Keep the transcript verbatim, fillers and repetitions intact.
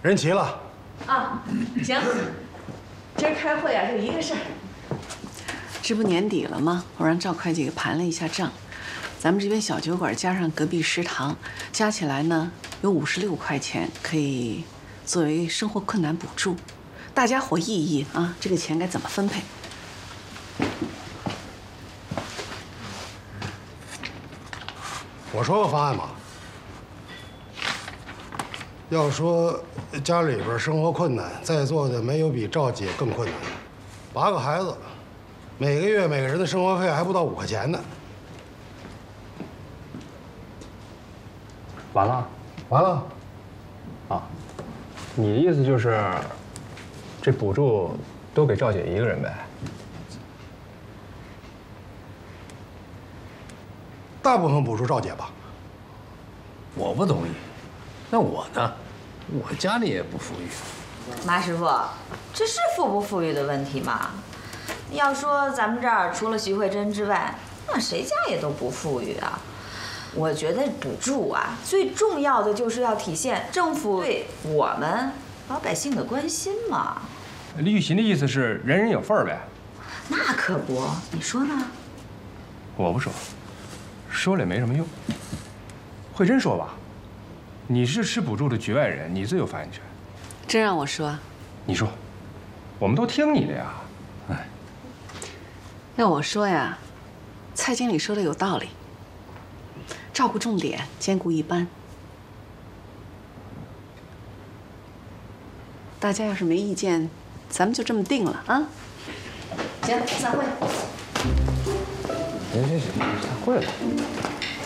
人齐了。 啊，行。今儿开会啊，就一个事儿。 这不年底了吗？我让赵会计给盘了一下账，咱们这边小酒馆加上隔壁食堂，加起来呢有五十六块钱，可以作为生活困难补助。大家伙议议啊，这个钱该怎么分配？ 我说个方案吧。要说家里边生活困难，在座的没有比赵姐更困难的。八个孩子，每个月每个人的生活费还不到五块钱呢。 完了， 完了。 啊，你的意思就是，这补助都给赵姐一个人呗？ 大部分补助赵姐吧。 我不同意。那我呢？我家里也不富裕。 马师傅，这是富不富裕的问题吗？要说咱们这儿除了徐慧珍之外，那谁家也都不富裕啊。我觉得补助啊，最重要的就是要体现政府对我们老百姓的关心嘛。 李雨欣的意思是人人有份儿呗？ 那可不，你说呢？ 我不说，说了也没什么用。慧珍说吧。你是吃补助的局外人，你最有发言权。 真让我说？ 你说，我们都听你的呀。 哎， 要我说呀，蔡经理说的有道理。照顾重点，兼顾一般。大家要是没意见，咱们就这么定了啊。 行，散会。 行行行，散会了。